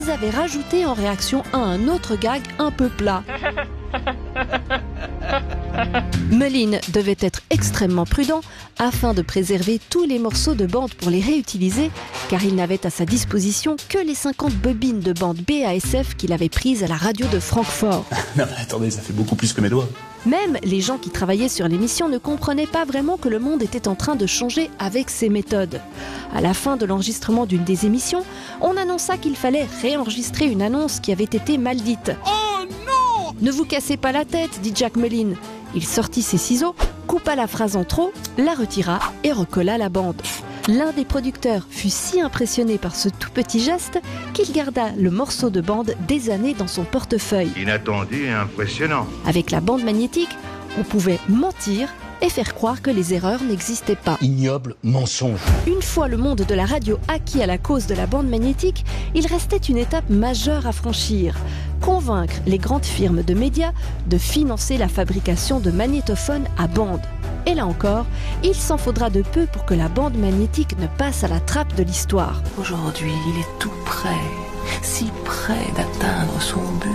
avait rajouté en réaction à un autre gag un peu plat. Mullin devait être extrêmement prudent afin de préserver tous les morceaux de bande pour les réutiliser, car il n'avait à sa disposition que les 50 bobines de bande BASF qu'il avait prises à la radio de Francfort. Non mais attendez, ça fait beaucoup plus que mes doigts. Même les gens qui travaillaient sur l'émission ne comprenaient pas vraiment que le monde était en train de changer avec ces méthodes. À la fin de l'enregistrement d'une des émissions, on annonça qu'il fallait réenregistrer une annonce qui avait été mal dite. Oh non! Ne vous cassez pas la tête, dit Jack Mullin. Il sortit ses ciseaux, coupa la phrase en trop, la retira et recolla la bande. L'un des producteurs fut si impressionné par ce tout petit geste qu'il garda le morceau de bande des années dans son portefeuille. Inattendu et impressionnant. Avec la bande magnétique, on pouvait mentir et faire croire que les erreurs n'existaient pas. Ignoble mensonge. Une fois le monde de la radio acquis à la cause de la bande magnétique, il restait une étape majeure à franchir. Convaincre les grandes firmes de médias de financer la fabrication de magnétophones à bande. Et là encore, il s'en faudra de peu pour que la bande magnétique ne passe à la trappe de l'histoire. Aujourd'hui, il est tout près, si près d'atteindre son but.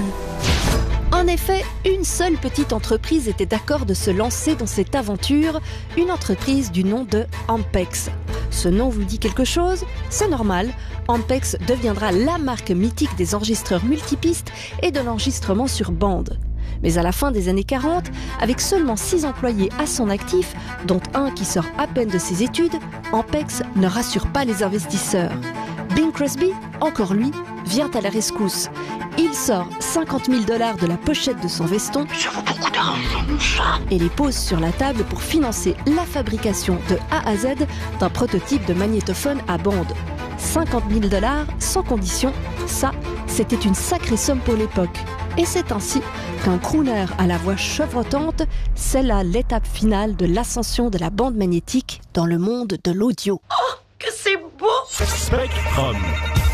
En effet, une seule petite entreprise était d'accord de se lancer dans cette aventure, une entreprise du nom de Ampex. Ce nom vous dit quelque chose? C'est normal, Ampex deviendra la marque mythique des enregistreurs multipistes et de l'enregistrement sur bande. Mais à la fin des années 40, avec seulement 6 employés à son actif, dont un qui sort à peine de ses études, Ampex ne rassure pas les investisseurs. Bing Crosby, encore lui, vient à la rescousse. Il sort $50 000 de la pochette de son veston. Ça vaut beaucoup d'argent, ça. Et les pose sur la table pour financer la fabrication de A à Z d'un prototype de magnétophone à bande. $50 000 sans condition, ça, c'était une sacrée somme pour l'époque. Et c'est ainsi qu'un crooner à la voix chevrotante scella l'étape finale de l'ascension de la bande magnétique dans le monde de l'audio. Oh, que c'est beau! Spectrum.